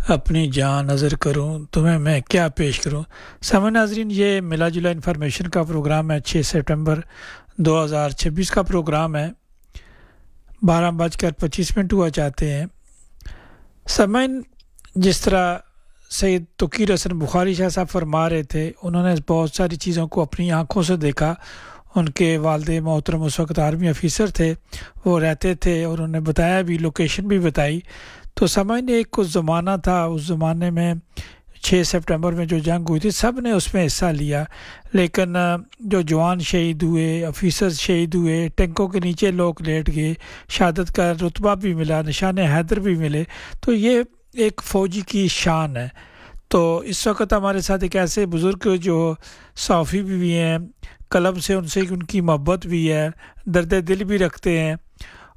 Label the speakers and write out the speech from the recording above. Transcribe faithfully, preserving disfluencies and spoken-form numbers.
Speaker 1: अपनी जान नज़र करूं तुम्हें मैं क्या पेश करूं। सामान्य नाजरीन, ये मिला जुला इन्फॉर्मेशन का प्रोग्राम है। छः सितंबर दो हज़ार छब्बीस का प्रोग्राम है। बारह बजकर पच्चीस मिनट हुआ चाहते हैं। सामान्य, जिस तरह सैयद तकीर हसन बुखारी शाह साहब फरमा रहे थे, उन्होंने बहुत सारी चीज़ों को अपनी आंखों से देखा। उनके वालदे मोहतरम उस वक्त आर्मी ऑफिसर थे, वो रहते थे और उन्होंने बताया भी, लोकेशन भी बताई। तो समझ ने एक कुछ ज़माना था, उस ज़माने में छः सितंबर में जो जंग हुई थी सब ने उसमें हिस्सा लिया। लेकिन अ, जो जवान शहीद हुए, ऑफिसर्स शहीद हुए, टैंकों के नीचे लोग लेट गए, शहादत का रुतबा भी मिला, निशान हैदर भी मिले। तो ये एक फ़ौजी की शान है। तो इस वक्त हमारे साथ एक ऐसे बुज़ुर्ग जो सौफ़ी भी, भी हैं, कलम से उनसे उनकी मोहब्बत भी है, दर्द दिल भी रखते हैं।